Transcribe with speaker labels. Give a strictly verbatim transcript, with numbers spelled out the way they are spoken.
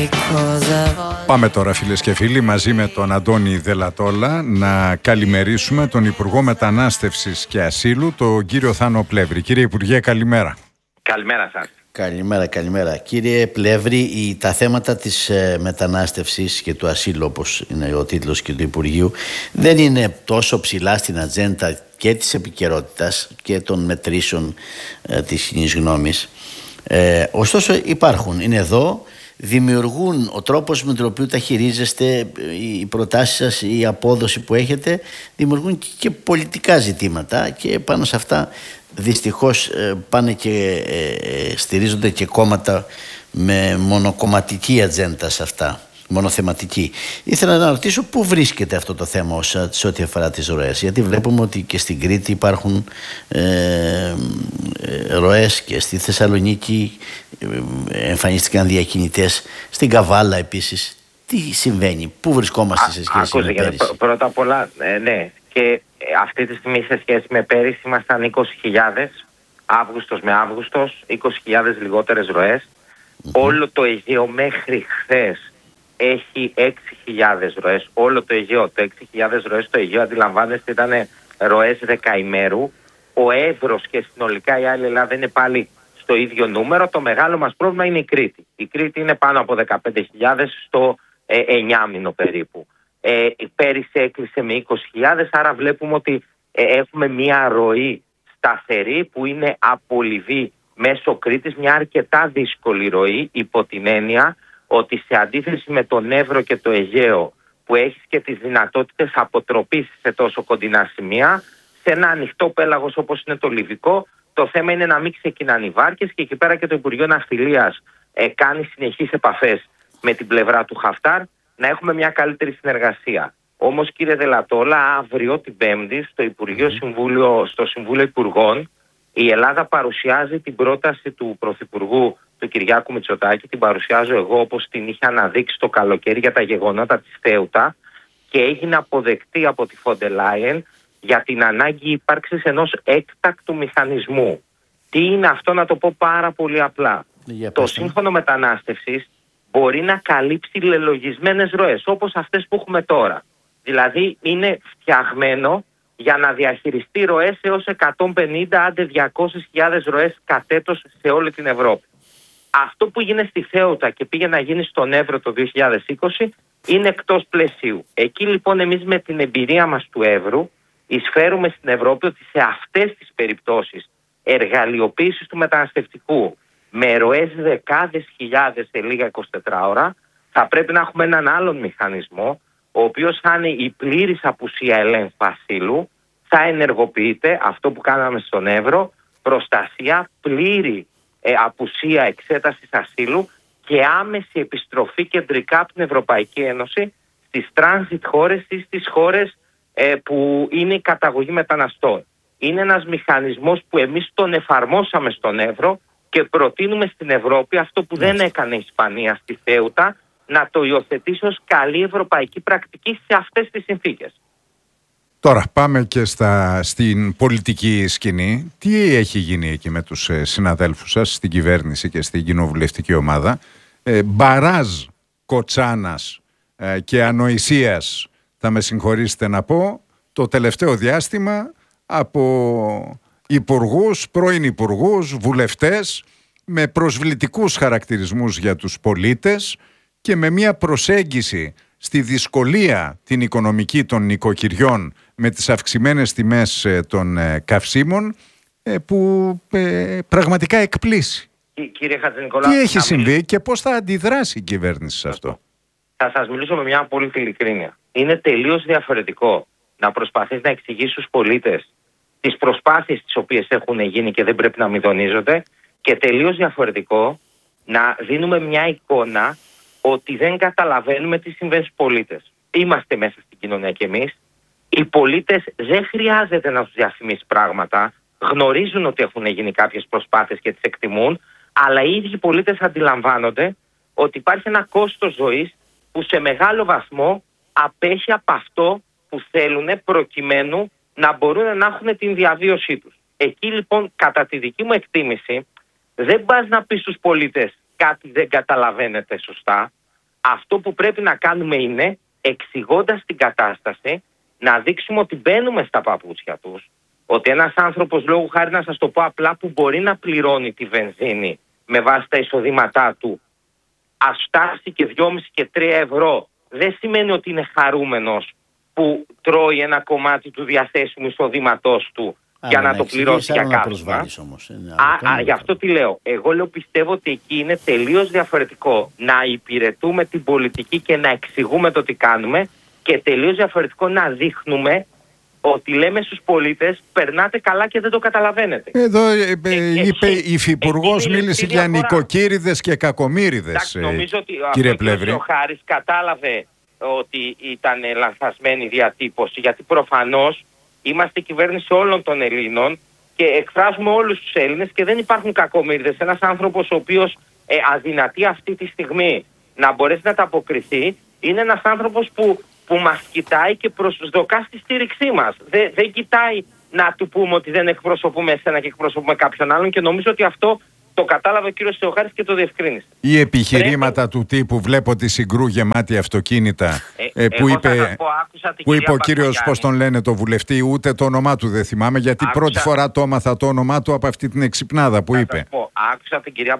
Speaker 1: Πάμε τώρα, φίλες και φίλοι, μαζί με τον Αντώνη Δελατόλα να καλημερίσουμε τον Υπουργό Μετανάστευσης και Ασύλου, τον κύριο Θάνο Πλεύρη. Κύριε Υπουργέ, καλημέρα.
Speaker 2: Καλημέρα σας.
Speaker 3: Καλημέρα, καλημέρα. Κύριε Πλεύρη, τα θέματα της μετανάστευσης και του ασύλου, όπως είναι ο τίτλος και του Υπουργείου, δεν είναι τόσο ψηλά στην ατζέντα και της επικαιρότητας και των μετρήσεων ε, της κοινής γνώμης. Ε, ωστόσο υπάρχουν, είναι εδώ, δημιουργούν ο τρόπος με τον οποίο τα χειρίζεστε, οι προτάσεις σας, η απόδοση που έχετε, δημιουργούν και πολιτικά ζητήματα και πάνω σε αυτά δυστυχώς πάνε και ε, στηρίζονται και κόμματα με μονοκομματική ατζέντα σε αυτά, μονοθεματική. Ήθελα να ρωτήσω πού βρίσκεται αυτό το θέμα σε ό,τι αφορά τις ροές, γιατί βλέπουμε ότι και στην Κρήτη υπάρχουν ε, ε, ροές και στη Θεσσαλονίκη ε, εμφανίστηκαν διακινητές, στην Καβάλα επίσης. Τι συμβαίνει, πού βρισκόμαστε σε σχέση Α, με πέρυσι?
Speaker 2: Πρώτα απ' όλα, ε, ναι, και αυτή τη στιγμή σε σχέση με πέρυσι ήμασταν είκοσι χιλιάδες, Αύγουστος με Αύγουστος, είκοσι χιλιάδες λιγότερες ροές. Mm-hmm. Όλο το Αιγαίο μέχρι χθες έχει έξι χιλιάδες ροές. Όλο το Αιγαίο, το έξι χιλιάδες ροές στο Αιγαίο, αντιλαμβάνεστε, ήταν ροές δεκαημέρου. Ο Εύρος και συνολικά η άλλη Ελλάδα είναι πάλι στο ίδιο νούμερο. Το μεγάλο μας πρόβλημα είναι η Κρήτη. Η Κρήτη είναι πάνω από δεκαπέντε χιλιάδες στο ε, εννιά μήνο περίπου. Ε, πέρυσι έκλεισε με είκοσι χιλιάδες, άρα βλέπουμε ότι ε, έχουμε μια ροή σταθερή που είναι από Λιβύη μέσω Κρήτης, μια αρκετά δύσκολη ροή, υπό την έννοια ότι σε αντίθεση με τον Εύρο και το Αιγαίο, που έχεις και τις δυνατότητες αποτροπής σε τόσο κοντινά σημεία, σε ένα ανοιχτό πέλαγος όπως είναι το Λιβικό, το θέμα είναι να μην ξεκινάνε οι βάρκες, και εκεί πέρα και το Υπουργείο Ναυτιλίας ε, κάνει συνεχείς επαφές με την πλευρά του Χαφτάρ, να έχουμε μια καλύτερη συνεργασία. Όμως, κύριε Δελατόλα, αύριο την Πέμπτη στο Υπουργείο Συμβούλιο, στο Συμβούλιο Υπουργών, η Ελλάδα παρουσιάζει την πρόταση του Πρωθυπουργού, του Κυριάκου Μητσοτάκη. Την παρουσιάζω εγώ όπως την είχε αναδείξει το καλοκαίρι για τα γεγονότα της Θέουτα, και έγινε αποδεκτή από τη Φόντερ Λάιεν για την ανάγκη ύπαρξης ενός έκτακτου μηχανισμού. Τι είναι αυτό, να το πω πάρα πολύ απλά. Το σύμφωνο μετανάστευσης μπορεί να καλύψει λελογισμένες ροές, όπως αυτές που έχουμε τώρα. Δηλαδή είναι φτιαγμένο για να διαχειριστεί ροές έως εκατόν πενήντα άντε διακόσιες χιλιάδες ροές κατ' έτος σε όλη την Ευρώπη. Αυτό που έγινε στη Θέουτα και πήγε να γίνει στον Εύρο το δύο χιλιάδες είκοσι είναι εκτός πλαισίου. Εκεί λοιπόν εμείς με την εμπειρία μας του Εύρου εισφέρουμε στην Ευρώπη ότι σε αυτές τις περιπτώσεις εργαλειοποίησης του μεταναστευτικού με ροές δεκάδες χιλιάδες σε λίγα εικοσιτέσσερις ώρα, θα πρέπει να έχουμε έναν άλλον μηχανισμό, ο οποίος θα είναι η πλήρης απουσία ελέγχου ασύλου, θα ενεργοποιείται αυτό που κάναμε στον Εύρο, προστασία, πλήρη ε, απουσία εξέτασης ασύλου και άμεση επιστροφή κεντρικά από την Ευρωπαϊκή Ένωση στις transit χώρες ή στις χώρες ε, που είναι η καταγωγή μεταναστών. Είναι ένας μηχανισμός που εμείς τον εφαρμόσαμε στον Εύρο και προτείνουμε στην Ευρώπη αυτό που δεν έκανε η Ισπανία στη Θέουτα, να το υιοθετήσει ως καλή ευρωπαϊκή πρακτική σε αυτές τις συνθήκες.
Speaker 1: Τώρα πάμε και στα, στην πολιτική σκηνή. Τι έχει γίνει εκεί με τους ε, συναδέλφους σας στην κυβέρνηση και στην κοινοβουλευτική ομάδα? Ε, μπαράζ κοτσάνας ε, και ανοησίας, θα με συγχωρήσετε να πω, το τελευταίο διάστημα από υπουργούς, πρώην υπουργούς, βουλευτές, με προσβλητικούς χαρακτηρισμούς για τους πολίτες και με μια προσέγγιση στη δυσκολία την οικονομική των νοικοκυριών με τις αυξημένες τιμές των καυσίμων, που πραγματικά εκπλήσει.
Speaker 2: Κύριε Χατζηνικολάου,
Speaker 1: τι έχει συμβεί μην... και πώς θα αντιδράσει η κυβέρνηση σε αυτό?
Speaker 2: Θα σας μιλήσω με μια απόλυτη ειλικρίνεια. Είναι τελείως διαφορετικό να προσπαθείς να εξηγήσεις στους πολίτες τις προσπάθειες τις οποίες έχουν γίνει και δεν πρέπει να μηδονίζονται, και τελείως διαφορετικό να δίνουμε μια εικόνα ότι δεν καταλαβαίνουμε τι συμβαίνει στους πολίτες. Είμαστε μέσα στην κοινωνία κι εμείς. Οι πολίτες δεν χρειάζεται να τους διαφημίσεις πράγματα. Γνωρίζουν ότι έχουν γίνει κάποιες προσπάθειες και τις εκτιμούν, αλλά οι ίδιοι πολίτες αντιλαμβάνονται ότι υπάρχει ένα κόστος ζωής που σε μεγάλο βαθμό απέχει από αυτό που θέλουν, προκειμένου να μπορούν να έχουν την διαβίωσή τους. Εκεί λοιπόν, κατά τη δική μου εκτίμηση, δεν πας να πεις στους πολίτες κάτι δεν καταλαβαίνετε σωστά, Αυτό που πρέπει να κάνουμε είναι, εξηγώντας την κατάσταση, να δείξουμε ότι μπαίνουμε στα παπούτσια τους, ότι ένας άνθρωπος, λόγου χάρη να σας το πω απλά, που μπορεί να πληρώνει τη βενζίνη με βάση τα εισοδήματά του, ας φτάσει και δυόμισι και τρία ευρώ, δεν σημαίνει ότι είναι χαρούμενος που τρώει ένα κομμάτι του διαθέσιμου εισοδήματός του
Speaker 3: Α,
Speaker 2: για
Speaker 3: να
Speaker 2: να το πληρώσει για καύσιμα. Α, α, γι' αυτό τι λέω. Εγώ λέω πιστεύω ότι εκεί είναι τελείως διαφορετικό να υπηρετούμε την πολιτική και να εξηγούμε το τι κάνουμε, και τελείως διαφορετικό να δείχνουμε ότι λέμε στους πολίτες περνάτε καλά και δεν το καταλαβαίνετε.
Speaker 1: Εδώ ε, ε,
Speaker 2: ε,
Speaker 1: είπε
Speaker 2: ε,
Speaker 1: η Υφυπουργός, μίλησε για νοικοκύριδες και κακομύριδες.
Speaker 2: Νομίζω ότι
Speaker 1: κύριε Πλεύρη,
Speaker 2: ο Χάρης κατάλαβε ότι ήταν λανθασμένη διατύπωση, γιατί προφανώς είμαστε κυβέρνηση όλων των Ελλήνων και εκφράζουμε όλους τους Έλληνες και δεν υπάρχουν κακομύριδες. Ένας άνθρωπος ο οποίος ε, αδυνατεί αυτή τη στιγμή να μπορέσει να τα αποκριθεί είναι ένας άνθρωπος που, που μας κοιτάει και προσδοκά στη στήριξή μας. Δεν, δεν κοιτάει να του πούμε ότι δεν εκπροσωπούμε εσένα και εκπροσωπούμε κάποιον άλλον, και νομίζω ότι αυτό το κατάλαβε ο κύριος Θεοχάρης και το διευκρίνησε.
Speaker 1: Οι επιχειρήματα Πρέπει... του τύπου, βλέπω τη Συγκρού γεμάτη αυτοκίνητα, ε, ε, που είπε,
Speaker 2: πω,
Speaker 1: που είπε ο κύριος, πώς τον λένε, το βουλευτή, ούτε το όνομά του δεν θυμάμαι, γιατί άκουσα... πρώτη φορά το έμαθα το όνομά του από αυτή την εξυπνάδα που
Speaker 2: θα
Speaker 1: είπε.
Speaker 2: Πω, άκουσα την κυρία